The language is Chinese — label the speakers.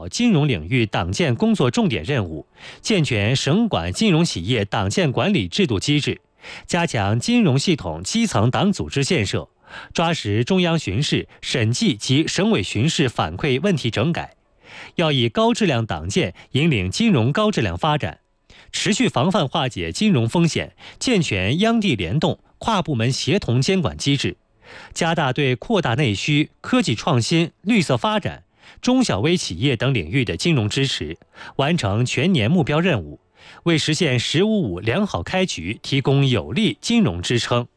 Speaker 1: 好金融领域党建工作重点任务，健全省管金融企业党建管理制度机制，加强金融系统基层党组织建设，抓实中央巡视、审计及省委巡视反馈问题整改。要以高质量党建引领金融高质量发展，持续防范化解金融风险，健全央地联动、跨部门协同监管机制，加大对扩大内需、科技创新、绿色发展、中小微企业等领域的金融支持，完成全年目标任务，为实现“十五五”良好开局提供有力金融支撑。